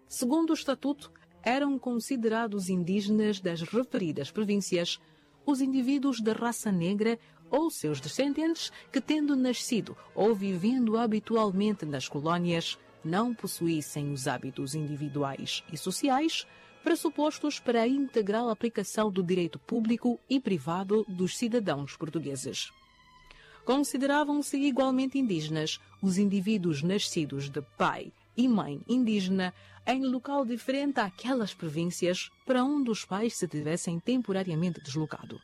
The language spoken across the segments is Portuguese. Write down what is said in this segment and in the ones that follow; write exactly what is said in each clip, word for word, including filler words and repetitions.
Segundo o Estatuto, eram considerados indígenas das referidas províncias os indivíduos da raça negra ou seus descendentes que, tendo nascido ou vivendo habitualmente nas colónias, não possuíssem os hábitos individuais e sociais pressupostos para a integral aplicação do direito público e privado dos cidadãos portugueses. Consideravam-se igualmente indígenas os indivíduos nascidos de pai e mãe indígena em local diferente àquelas províncias para onde os pais se tivessem temporariamente deslocado.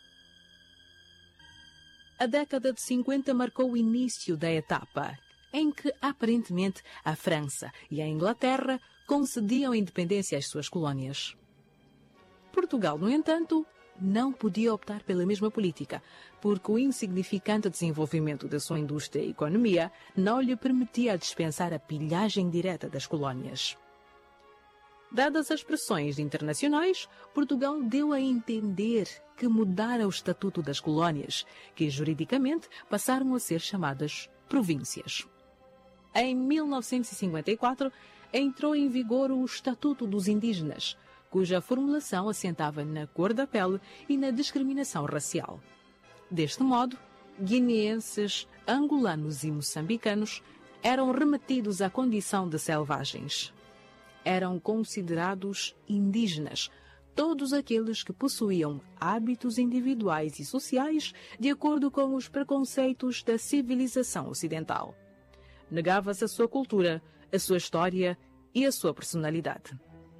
A década de cinquenta marcou o início da etapa em que, aparentemente, a França e a Inglaterra concediam independência às suas colónias. Portugal, no entanto, não podia optar pela mesma política, porque o insignificante desenvolvimento da sua indústria e economia não lhe permitia dispensar a pilhagem direta das colónias. Dadas as pressões internacionais, Portugal deu a entender que mudara o estatuto das colónias, que juridicamente passaram a ser chamadas províncias. Em mil novecentos e cinquenta e quatro, entrou em vigor o Estatuto dos Indígenas, cuja formulação assentava na cor da pele e na discriminação racial. Deste modo, guineenses, angolanos e moçambicanos eram remetidos à condição de selvagens. Eram considerados indígenas todos aqueles que possuíam hábitos individuais e sociais de acordo com os preconceitos da civilização ocidental. Negava-se a sua cultura, a sua história e a sua personalidade.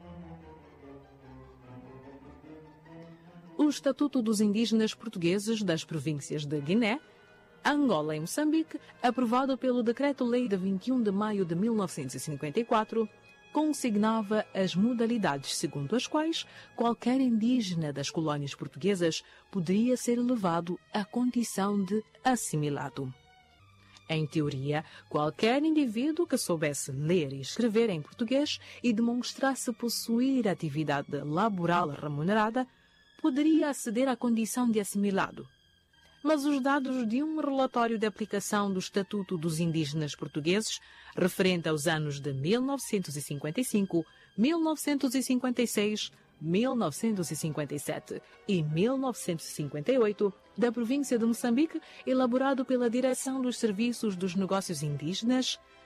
O Estatuto dos Indígenas Portugueses das províncias de Guiné, Angola e Moçambique, aprovado pelo Decreto-Lei de vinte e um de maio de mil novecentos e cinquenta e quatro, consignava as modalidades segundo as quais qualquer indígena das colónias portuguesas poderia ser elevado à condição de assimilado. Em teoria, qualquer indivíduo que soubesse ler e escrever em português e demonstrasse possuir atividade laboral remunerada poderia aceder à condição de assimilado. Mas os dados de um relatório de aplicação do Estatuto dos Indígenas Portugueses, referente aos anos de mil novecentos e cinquenta e cinco, mil novecentos e cinquenta e seis, mil novecentos e cinquenta e sete e mil novecentos e cinquenta e oito, da província de Moçambique, elaborado pela Direção dos Serviços dos Negócios Indígenas,